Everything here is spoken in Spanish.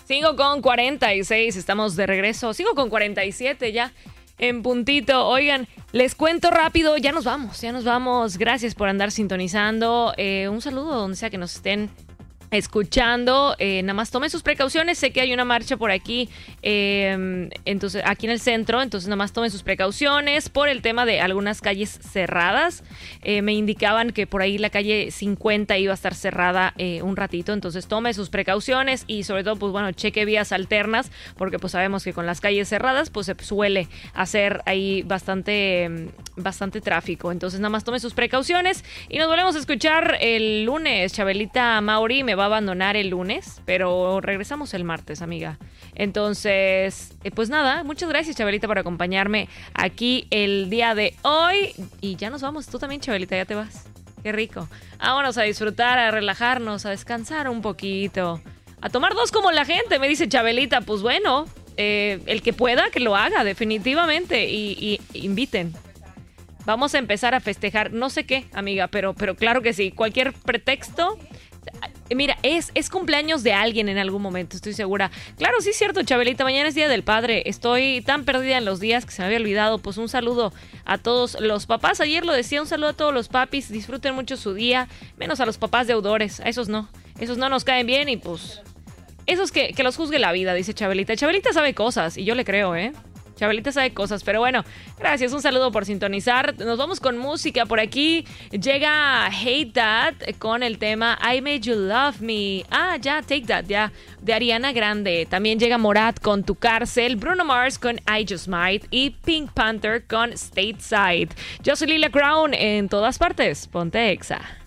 Sigo con 46, estamos de regreso. Sigo con 47 ya en puntito. Oigan, les cuento rápido, ya nos vamos. Gracias por andar sintonizando. Un saludo donde sea que nos estén escuchando. Nada más tomen sus precauciones. Sé que hay una marcha por aquí, entonces aquí en el centro, entonces nada más tomen sus precauciones por el tema de algunas calles cerradas. Me indicaban que por ahí la calle 50 iba a estar cerrada un ratito, entonces tome sus precauciones y sobre todo, pues bueno, cheque vías alternas, porque pues sabemos que con las calles cerradas pues se suele hacer ahí bastante tráfico. Entonces nada más tome sus precauciones y nos volvemos a escuchar el lunes. Chabelita Mauri me va a abandonar el lunes, pero regresamos el martes, amiga. Entonces, pues nada, muchas gracias, Chabelita, por acompañarme aquí el día de hoy. Y ya nos vamos. Tú también, Chabelita, ya te vas. Qué rico. Vámonos a disfrutar, a relajarnos, a descansar un poquito. A tomar dos como la gente, me dice Chabelita. Pues bueno, el que pueda, que lo haga, definitivamente. Y inviten. Vamos a empezar a festejar, no sé qué, amiga, pero claro que sí. Cualquier pretexto. Mira, es cumpleaños de alguien en algún momento, estoy segura. Claro, sí es cierto, Chabelita, mañana es Día del Padre. Estoy tan perdida en los días que se me había olvidado. Pues un saludo a todos los papás. Ayer lo decía, un saludo a todos los papis. Disfruten mucho su día, menos a los papás deudores. A esos no nos caen bien y pues... Esos que los juzgue la vida, dice Chabelita. Chabelita sabe cosas y yo le creo, Chabelita sabe cosas, pero bueno, gracias, un saludo por sintonizar. Nos vamos con música por aquí. Llega Hate That con el tema I Made You Love Me. Ya, Take That, ya, de Ariana Grande. También llega Morat con Tu Cárcel, Bruno Mars con I Just Might y Pink Panther con Stateside. Yo soy Lilia Crown, en todas partes, ponte Exa.